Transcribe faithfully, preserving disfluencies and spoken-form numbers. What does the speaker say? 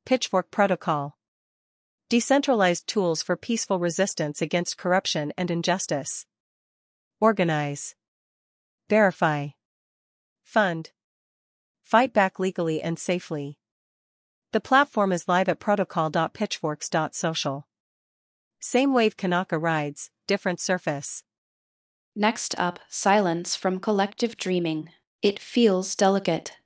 Pitchfork Protocol. Decentralized tools for peaceful resistance against corruption and injustice. Organize. Verify. Fund. Fight back legally and safely. The platform is live at protocol dot pitchforks dot social. Same wave Kanaka rides, different surface. Next up, silence from collective dreaming. It feels delicate.